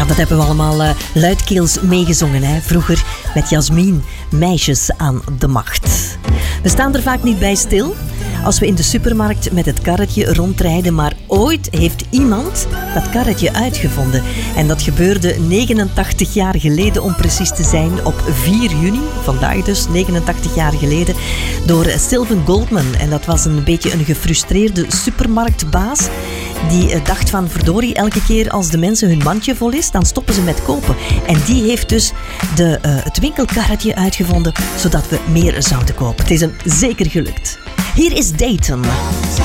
dat hebben we allemaal luidkeels meegezongen, hè? Vroeger met Jasmin, Meisjes aan de Macht. We staan er vaak niet bij stil als we in de supermarkt met het karretje rondrijden, maar ooit heeft iemand dat karretje uitgevonden. En dat gebeurde 89 jaar geleden, om precies te zijn, op 4 juni, vandaag dus, 89 jaar geleden, door Sylvan Goldman. En dat was een beetje een gefrustreerde supermarktbaas die dacht van, verdorie, elke keer als de mensen hun mandje vol is, dan stoppen ze met kopen. En die heeft dus het winkelkarretje uitgevonden, zodat we meer zouden kopen. Het is hem zeker gelukt. Hier is Dayton.